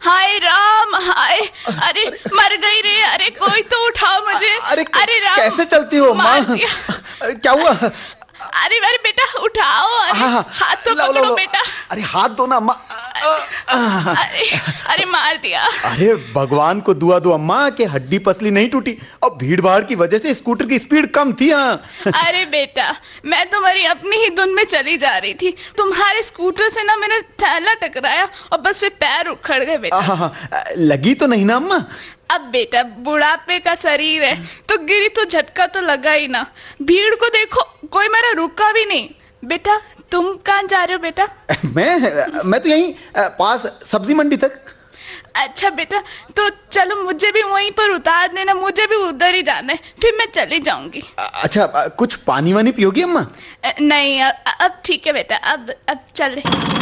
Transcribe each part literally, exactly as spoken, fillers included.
हाय राम, हाय। अरे मर गई रे, अरे कोई तो उठाओ मुझे। अरे, अरे राम, कैसे चलती हो माँ? क्या हुआ? अरे अरे बेटा उठाओ, अरे हाँ, हाँ, हाथ तो लो, लो, पकड़ो लो। बेटा। अरे हाथ दो ना अम्मा। अरे अरे मार दिया। अरे भगवान को दुआ दो अम्मा कि हड्डी पसली नहीं टूटी, और भीड़ भाड़ की वजह से स्कूटर की स्पीड कम थी। हाँ अरे बेटा, मैं तुम्हारी अपनी ही धुन में चली जा रही थी, तुम्हारे स्कूटर से ना मैंने थैला टकराया और बस फिर पैर उखड़ गए बेटा। हाँ, हाँ, लगी तो नहीं ना अम्मा? अब बेटा बुढ़ापे का शरीर है तो गिरी तो झटका तो लगा ही ना। भीड़ को देखो, कोई मेरा रुका भी नहीं। बेटा तुम कहाँ जा रहे हो बेटा? मैं मैं तो यहीं पास सब्जी मंडी तक। अच्छा बेटा, तो चलो मुझे भी वहीं पर उतार देना, मुझे भी उधर ही जाना है, फिर मैं चली जाऊंगी। अच्छा, कुछ पानी वानी पियोगी अम्मा? नहीं अब ठीक है बेटा, अब अब चले।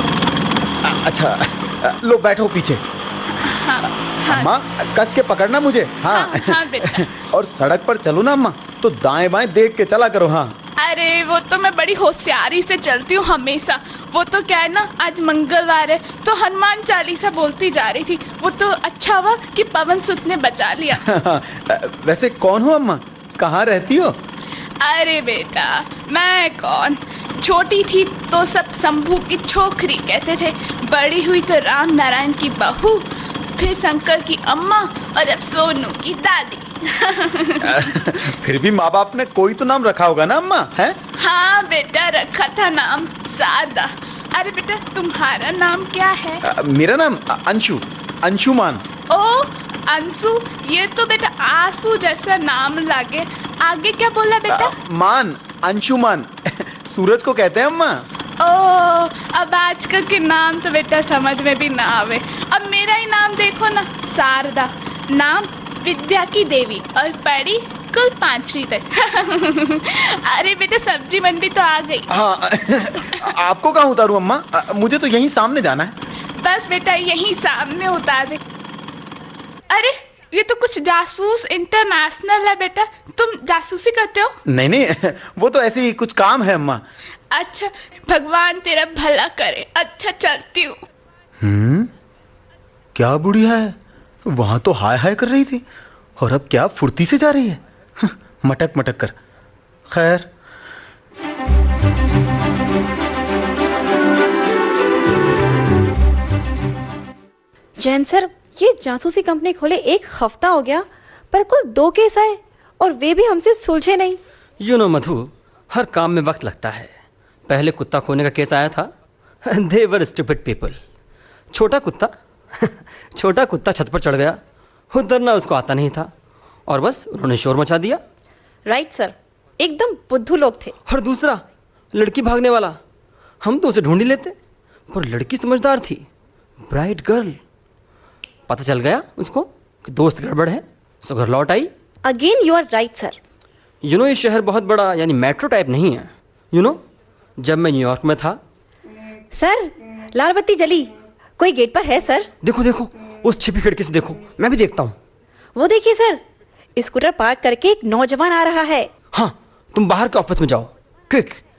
अच्छा लो बैठो पीछे। हाँ, हाँ। अम्मा कस के पकड़ना मुझे। हाँ, हाँ, हाँ बेटा। और सड़क पर चलो ना अम्मा तो दाएं बाएं देख के चला करो। हाँ अरे वो तो मैं बड़ी होशियारी से चलती हूँ हमेशा। वो तो क्या है ना, आज मंगलवार है तो हनुमान चालीसा बोलती जा रही थी। वो तो अच्छा हुआ कि पवन सुत ने बचा लिया। वैसे कौन हो अम्मा, कहाँ रहती हो? अरे बेटा मैं कौन, छोटी थी तो सब शंभू की छोकरी कहते थे, बड़ी हुई तो राम नारायण की बहू, फिर शंकर की अम्मा और अब सोनू की दादी। फिर भी माँ बाप ने कोई तो नाम रखा होगा ना अम्मा? है? हाँ बेटा रखा था नाम शारदा। अरे बेटा तुम्हारा नाम क्या है? आ, मेरा नाम अंशु, अंशुमान। ओ अंशु, ये तो बेटा आंसू जैसा नाम लागे। आगे क्या बोला बेटा? आ, मान, अंशुमान। सूरज को कहते हैं अम्मा। ओ अब आजकल के नाम तो बेटा समझ में भी ना आवे। अब मेरा ही नाम देखो ना, शारदा, नाम विद्या की देवी और पढ़ी कुल पांचवी तक। अरे बेटा सब्जी मंडी तो आ गई। हाँ आपको कहाँ उतारूं अम्मा? मुझे तो यहीं सामने जाना है। बस बेटा यहीं सामने उतार दे। अरे ये तो कुछ जासूस इंटरनेशनल है बेटा, तुम जासूसी करते हो? नहीं नहीं, वो तो ऐसे ही कुछ काम है अम्मा। अच्छा भगवान तेरा भला करे। अच्छा चलती हूँ। हम्म क्या बुढ़िया है, वहां तो हाय हाय कर रही थी और अब क्या फुर्ती से जा रही है, मटक मटक कर। खैर जैन सर, ये जासूसी कंपनी खोले एक हफ्ता हो गया पर कुल दो केस आए और वे भी हमसे सुलझे नहीं। यू नो मधु, हर काम में वक्त लगता है। पहले कुत्ता खोने का केस आया था, दे वर स्टूपिड पीपल। छोटा कुत्ता छोटा कुत्ता छत पर चढ़ गया, उतरना उसको आता नहीं था और बस उन्होंने शोर मचा दिया। राइट सर, एकदम बुद्धू लोग थे। और दूसरा लड़की भागने वाला, हम तो उसे ढूंढ ही लेते पर लड़की समझदार थी, ब्राइट गर्ल। पता चल गया उसको कि दोस्त गड़बड़ है, सो घर लौट आई। Again you are right sir. You know ये शहर बहुत बड़ा यानी मेट्रो टाइप नहीं है। यू नो जब मैं न्यूयॉर्क में था। सर लाल बत्ती जली, कोई गेट पर है सर। देखो देखो उस छिपी खिड़की से देखो, मैं भी देखता हूँ। वो देखिए सर, स्कूटर पार्क करके एक नौजवान आ रहा है। हाँ तुम बाहर के ऑफिस में जाओ, क्विक,